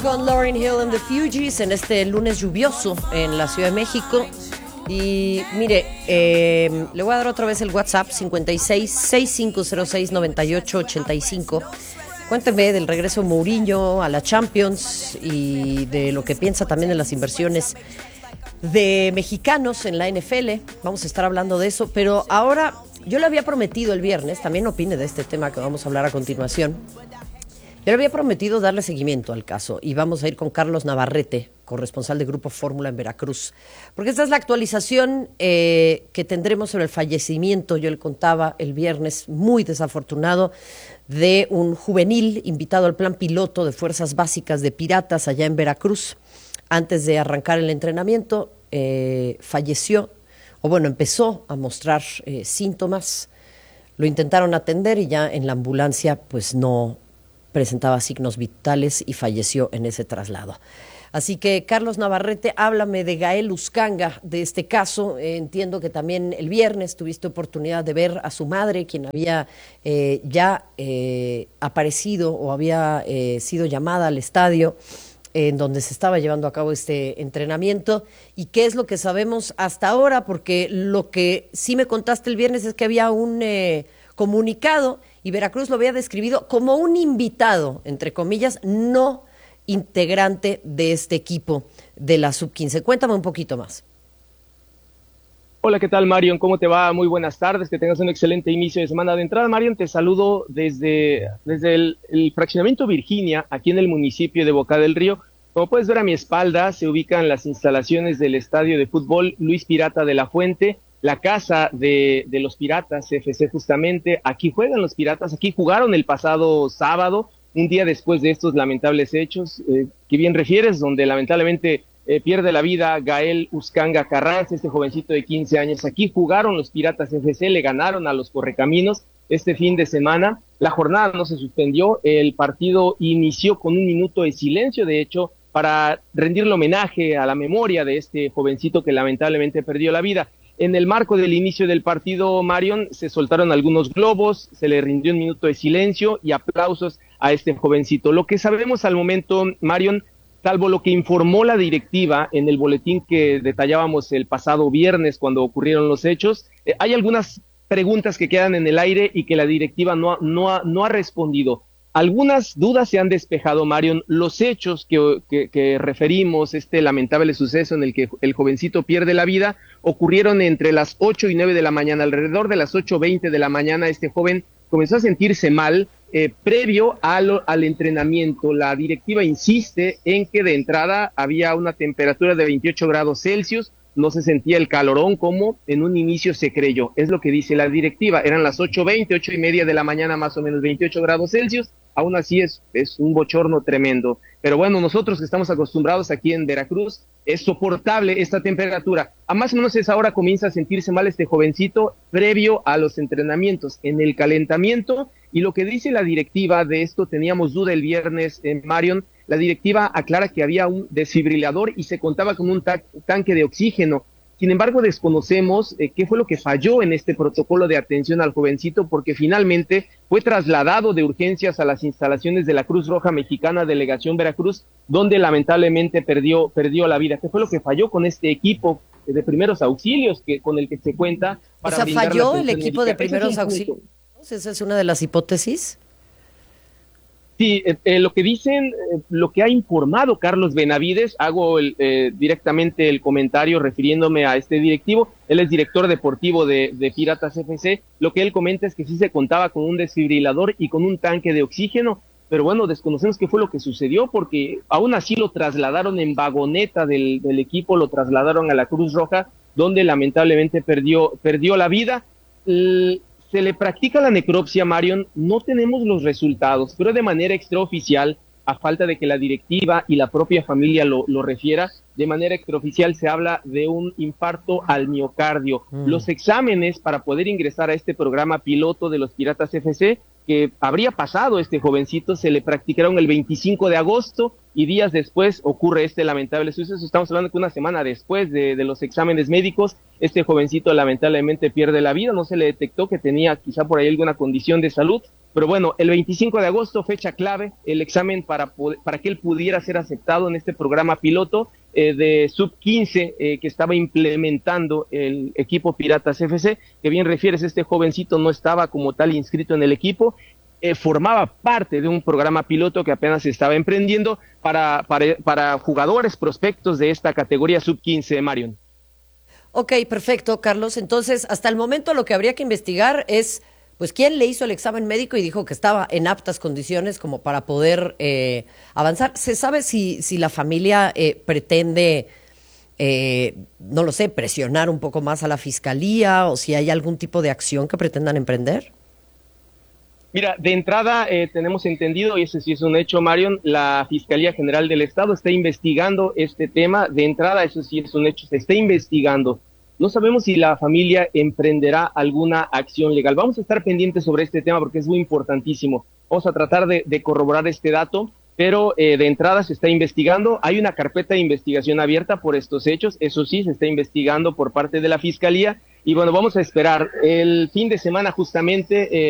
con Lauryn Hill and the Fugees en este lunes lluvioso en la Ciudad de México. Y mire, le voy a dar otra vez el WhatsApp 56-6506-9885. Cuénteme del regreso de Mourinho a la Champions y de lo que piensa también de las inversiones de mexicanos en la NFL. Vamos a estar hablando de eso, pero ahora yo le había prometido el viernes, también opine de este tema que vamos a hablar a continuación. Yo le había prometido darle seguimiento al caso y vamos a ir con Carlos Navarrete, corresponsal de Grupo Fórmula en Veracruz, porque esta es la actualización que tendremos sobre el fallecimiento, yo le contaba el viernes, muy desafortunado, de un juvenil invitado al plan piloto de Fuerzas Básicas de Piratas allá en Veracruz. Antes de arrancar el entrenamiento, falleció, o bueno, empezó a mostrar síntomas. Lo intentaron atender y ya en la ambulancia pues no presentaba signos vitales y falleció en ese traslado. Así que, Carlos Navarrete, háblame de Gael Uzcaga, de este caso. Entiendo que también el viernes tuviste oportunidad de ver a su madre, quien había aparecido o había sido llamada al estadio en donde se estaba llevando a cabo este entrenamiento. ¿Y qué es lo que sabemos hasta ahora? Porque lo que sí me contaste el viernes es que había un comunicado y Veracruz lo había describido como un invitado, entre comillas, no integrante de este equipo de la Sub-15. Cuéntame un poquito más. Hola, ¿qué tal, Marion? ¿Cómo te va? Muy buenas tardes, que tengas un excelente inicio de semana. De entrada, Marion, te saludo desde el fraccionamiento Virginia, aquí en el municipio de Boca del Río. Como puedes ver a mi espalda, se ubican las instalaciones del estadio de fútbol Luis Pirata de la Fuente, la casa de los Piratas FC justamente. Aquí juegan los Piratas, aquí jugaron el pasado sábado, un día después de estos lamentables hechos que bien refieres, donde lamentablemente pierde la vida Gael Uzcaga Carranza, este jovencito de 15 años. Aquí jugaron los Piratas FC, le ganaron a los Correcaminos este fin de semana. La jornada no se suspendió, el partido inició con un minuto de silencio, de hecho, para rendirle homenaje a la memoria de este jovencito que lamentablemente perdió la vida. En el marco del inicio del partido, Marion, se soltaron algunos globos, se le rindió un minuto de silencio y aplausos a este jovencito. Lo que sabemos al momento, Marion, salvo lo que informó la directiva en el boletín que detallábamos el pasado viernes cuando ocurrieron los hechos, hay algunas preguntas que quedan en el aire y que la directiva no ha respondido. Algunas dudas se han despejado, Marion. Los hechos que referimos, este lamentable suceso en el que el jovencito pierde la vida, ocurrieron entre las 8 y 9 de la mañana. Alrededor de las 8:20 de la mañana, este joven comenzó a sentirse mal. Previo al entrenamiento, la directiva insiste en que de entrada había una temperatura de 28 grados Celsius, no se sentía el calorón como en un inicio se creyó. Es lo que dice la directiva. Eran las 8:20, 8:30 de la mañana, más o menos 28 grados Celsius. Aún así es un bochorno tremendo. Pero bueno, nosotros que estamos acostumbrados aquí en Veracruz, es soportable esta temperatura. A más o menos esa hora comienza a sentirse mal este jovencito previo a los entrenamientos, en el calentamiento. Y lo que dice la directiva, de esto teníamos duda el viernes, Marion, la directiva aclara que había un desfibrilador y se contaba con un tanque de oxígeno. Sin embargo, desconocemos qué fue lo que falló en este protocolo de atención al jovencito, porque finalmente fue trasladado de urgencias a las instalaciones de la Cruz Roja Mexicana, Delegación Veracruz, donde lamentablemente perdió la vida. ¿Qué fue lo que falló con este equipo de primeros auxilios con el que se cuenta para brindar la atención falló el equipo médica? de primeros auxilios. Esa es una de las hipótesis. Sí, lo que dicen, lo que ha informado Carlos Benavides, hago directamente el comentario refiriéndome a este directivo. Él es director deportivo de Piratas FC. Lo que él comenta es que sí se contaba con un desfibrilador y con un tanque de oxígeno, pero bueno, desconocemos qué fue lo que sucedió, porque aún así lo trasladaron en vagoneta del equipo, lo trasladaron a la Cruz Roja, donde lamentablemente perdió la vida. Se le practica la necropsia, Marion, no tenemos los resultados, pero de manera extraoficial, a falta de que la directiva y la propia familia lo refiera, de manera extraoficial se habla de un infarto al miocardio. Los exámenes para poder ingresar a este programa piloto de los Piratas FC, que habría pasado este jovencito, se le practicaron el 25 de agosto y días después ocurre este lamentable suceso. Estamos hablando que una semana después de los exámenes médicos, este jovencito lamentablemente pierde la vida. No se le detectó que tenía quizá por ahí alguna condición de salud. Pero bueno, el 25 de agosto, fecha clave, el examen para que él pudiera ser aceptado en este programa piloto de sub-15 que estaba implementando el equipo Piratas FC, que bien refieres, este jovencito no estaba como tal inscrito en el equipo, formaba parte de un programa piloto que apenas se estaba emprendiendo para jugadores prospectos de esta categoría sub-15, Marion. Ok, perfecto, Carlos. Entonces, hasta el momento lo que habría que investigar es, pues, quién le hizo el examen médico y dijo que estaba en aptas condiciones como para poder avanzar. ¿Se sabe si la familia pretende, no lo sé, presionar un poco más a la fiscalía o si hay algún tipo de acción que pretendan emprender? Mira, de entrada tenemos entendido, y ese sí es un hecho, Marion, la Fiscalía General del Estado está investigando este tema. De entrada, eso sí es un hecho, se está investigando. No sabemos si la familia emprenderá alguna acción legal. Vamos a estar pendientes sobre este tema porque es muy importantísimo. Vamos a tratar de corroborar este dato, pero de entrada se está investigando. Hay una carpeta de investigación abierta por estos hechos. Eso sí, se está investigando por parte de la Fiscalía. Y bueno, vamos a esperar. El fin de semana justamente